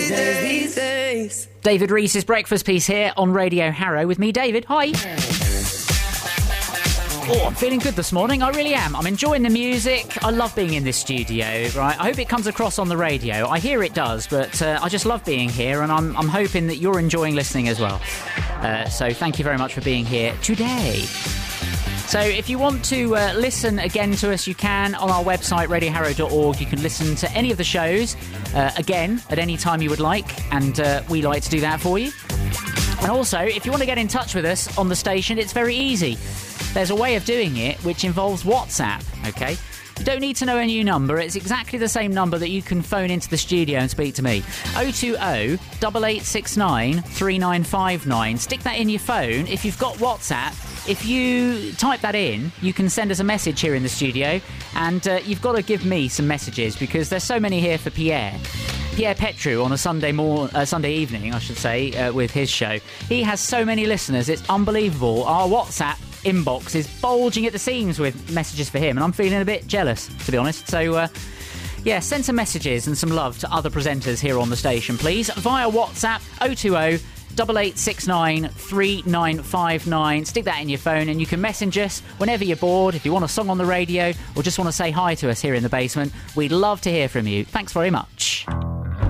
these days. David Reese's breakfast piece here on Radio Harrow with me, David. Hi. Oh, I'm feeling good this morning. I really am. I'm enjoying the music. I love being in this studio, right? I hope it comes across on the radio. I hear it does, but I just love being here, and I'm hoping that you're enjoying listening as well. So thank you very much for being here today. So if you want to listen again to us, you can on our website, radioharrow.org. You can listen to any of the shows again at any time you would like, and we like to do that for you. And also, if you want to get in touch with us on the station, it's very easy. There's a way of doing it which involves WhatsApp, okay? You don't need to know a new number. It's exactly the same number that you can phone into the studio and speak to me. 020-8869-3959. Stick that in your phone. If you've got WhatsApp, if you type that in, you can send us a message here in the studio, and you've got to give me some messages because there's so many here for Pierre Petru on a Sunday evening, I should say, with his show. He has so many listeners, it's unbelievable. Our WhatsApp inbox is bulging at the seams with messages for him, and I'm feeling a bit jealous, to be honest. So, yeah, send some messages and some love to other presenters here on the station, please, via WhatsApp 020-8869-3959. Stick that in your phone and you can message us whenever you're bored, if you want a song on the radio or just want to say hi to us here in the basement. We'd love to hear from you. Thanks very much.